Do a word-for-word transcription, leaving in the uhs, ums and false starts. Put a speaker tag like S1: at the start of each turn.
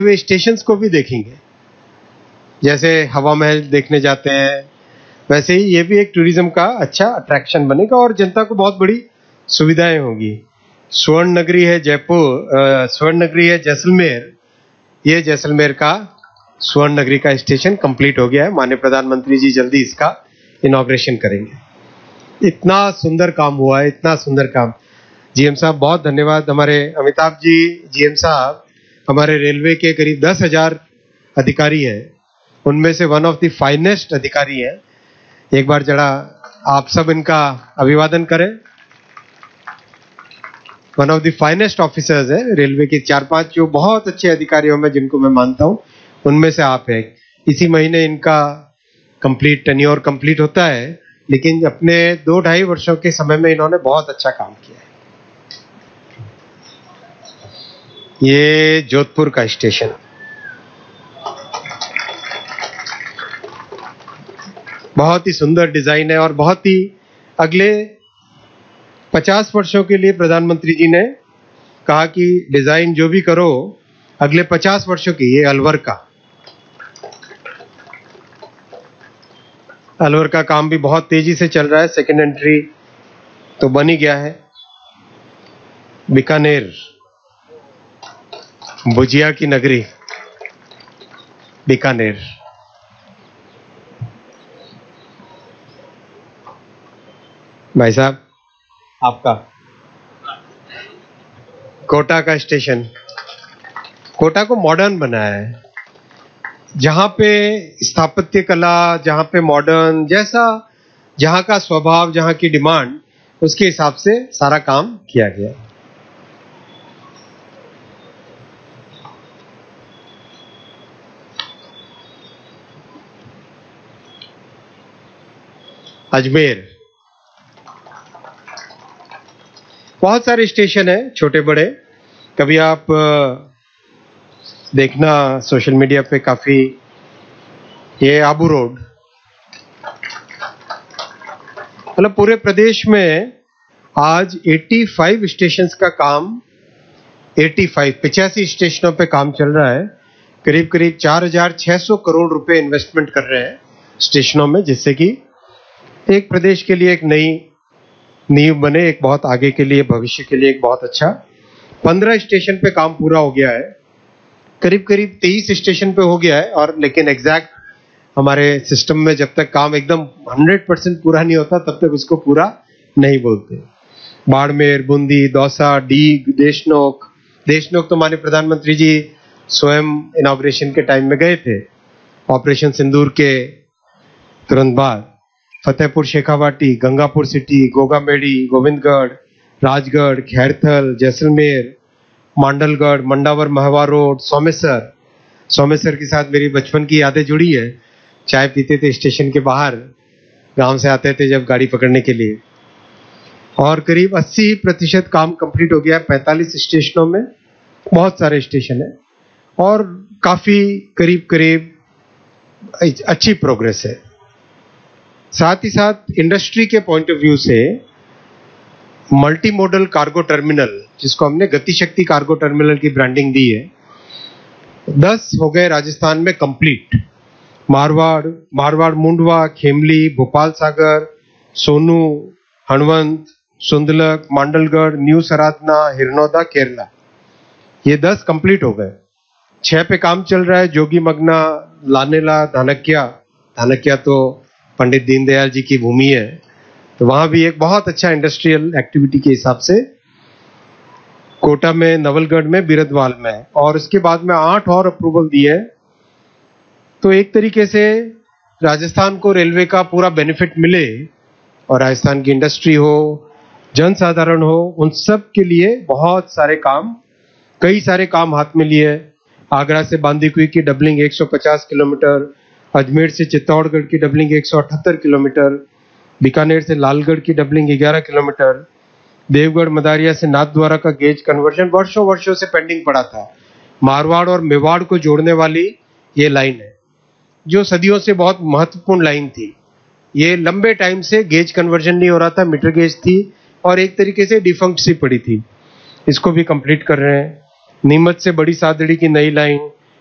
S1: वे stations को भी देखेंगे। जैसे हवा महल देखने जाते हैं, वैसे ही ये भी एक टूरिज्म का अच्छा अट्रैक्शन बनेगा और जनता को बहुत बड़ी सुविधाएं होगी। स्वर्ण नगरी है जयपुर, स्वर्ण नगरी है जैसलमेर, ये जैसलमेर का स्वर्ण नगरी का स्टेशन कंप्लीट हो गया है। माननीय प्रधानमंत्री जी जल्दी इसका इनॉग्रेशन करेंगे। इतना सुंदर काम हुआ है, इतना सुंदर काम। जीएम साहब बहुत धन्यवाद। हमारे अमिताभ जी जीएम साहब हमारे रेलवे के करीब दस हजार अधिकारी हैं, उनमें से वन ऑफ द फाइनेस्ट अधिकारी हैं। एक बार जरा आप सब इनका अभिवादन करें। One of the finest officers है रेलवे के। चार पांच जो बहुत अच्छे अधिकारियों में जिनको मैं मानता हूं, उनमें से आप है। इसी महीने इनका कंप्लीट टेन्योर कंप्लीट होता है, लेकिन अपने दो ढाई वर्षों के समय में इन्होंने बहुत अच्छा काम किया है। ये जोधपुर का स्टेशन, बहुत ही सुंदर डिजाइन है और बहुत ही अगले पचास वर्षों के लिए प्रधानमंत्री जी ने कहा कि डिजाइन जो भी करो अगले पचास वर्षों की। ये अलवर का अलवर का काम भी बहुत तेजी से चल रहा है। सेकेंड एंट्री तो बन ही गया है। बीकानेर, भुजिया की नगरी बीकानेर। भाई साहब आपका कोटा का स्टेशन, कोटा को मॉडर्न बनाया है। जहां पे स्थापत्य कला, जहां पे मॉडर्न, जैसा जहां का स्वभाव, जहां की डिमांड, उसके हिसाब से सारा काम किया गया। अजमेर, बहुत सारे स्टेशन है छोटे बड़े। कभी आप देखना सोशल मीडिया पे काफी। ये आबू रोड, मतलब पूरे प्रदेश में आज पचासी स्टेशंस का काम, पचासी पिचासी स्टेशनों पे काम चल रहा है। करीब करीब चार हजार छह सौ करोड़ रुपए इन्वेस्टमेंट कर रहे हैं स्टेशनों में, जिससे कि एक प्रदेश के लिए एक नई नींव बने, एक बहुत आगे के लिए, भविष्य के लिए एक बहुत अच्छा। पंद्रह स्टेशन पे काम पूरा हो गया है, करीब करीब तेईस स्टेशन पे हो गया है। और लेकिन एग्जैक्ट हमारे सिस्टम में जब तक काम एकदम हंड्रेड परसेंट पूरा नहीं होता तब तक उसको पूरा नहीं बोलते। बाड़मेर, बूंदी, दौसा, डीग, देशनोक। देशनोक तो माननीय प्रधानमंत्री जी स्वयं इनॉग्रेशन के टाइम में गए थे, ऑपरेशन सिंदूर के तुरंत बाद। Fatehpur Shekhawati, Gangapur city, Gogamedi, Govindgarh, Rajgarh, Khairthal, Jaisalmer, Mandalgarh, Mandawar Mahwa road, Somesar. सोमेसर के साथ मेरी बचपन की यादें जुड़ी है। चाय पीते थे स्टेशन के बाहर, गांव से आते थे जब गाड़ी पकड़ने के लिए। और करीब अस्सी प्रतिशत काम कंप्लीट हो गया है पैंतालीस स्टेशनों में। बहुत सारे स्टेशन है और काफी करीब करीब अच्छी प्रोग्रेस है। साथ ही साथ इंडस्ट्री के पॉइंट ऑफ व्यू से मल्टी मॉडल कार्गो टर्मिनल, जिसको हमने गतिशक्ति कार्गो टर्मिनल की ब्रांडिंग दी है, दस हो गए राजस्थान में कंप्लीट। मारवाड़, मारवाड़ मुंडवा, खेमली, भोपाल सागर, सोनू, हणवंत, सुंदलक, मांडलगढ़, न्यू सराधना, हिरनौदा, केरला, ये दस कंप्लीट हो गए। छह पे काम चल रहा है, जोगी मगना, लानेला, धानक्या। धानक्या तो पंडित दीनदयाल जी की भूमि है, तो वहां भी एक बहुत अच्छा इंडस्ट्रियल एक्टिविटी के हिसाब से। कोटा में, नवलगढ़ में, बिरदवाल में, और इसके बाद में आठ और अप्रूवल दिए। तो एक तरीके से राजस्थान को रेलवे का पूरा बेनिफिट मिले और राजस्थान की इंडस्ट्री हो, जनसाधारण हो, उन सब के लिए बहुत सारे काम, कई सारे काम हाथ में लिए। आगरा से बांदीकुई की डबलिंग एक सौ पचास किलोमीटर, अजमेर से चित्तौड़गढ़ की डबलिंग एक सौ अठहत्तर किलोमीटर, बीकानेर से लालगढ़ की डबलिंग ग्यारह किलोमीटर, देवगढ़ मदारिया से नाथद्वारा का गेज कन्वर्जन वर्षों वर्षों से पेंडिंग पड़ा था। मारवाड़ और मेवाड़ को जोड़ने वाली ये लाइन है, जो सदियों से बहुत महत्वपूर्ण लाइन थी। ये लंबे टाइम से गेज कन्वर्जन नहीं हो रहा था, मीटर गेज थी और एक तरीके से डिफंक्ट सी पड़ी थी। इसको भी कंप्लीट कर रहे हैं। नीमच से बड़ी सादड़ी की नई लाइन,